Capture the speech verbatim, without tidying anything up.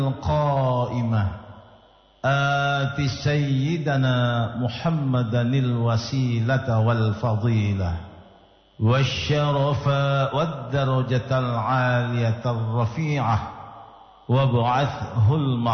القائمة آت سيدنا محمدا الوسيلة والفضيلة والشرف والدرجة العالية الرفيعة وابعثه المقام